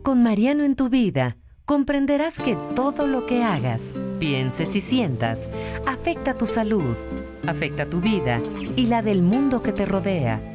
Con Mariano en tu vida, comprenderás que todo lo que hagas, pienses y sientas afecta tu salud, afecta tu vida y la del mundo que te rodea.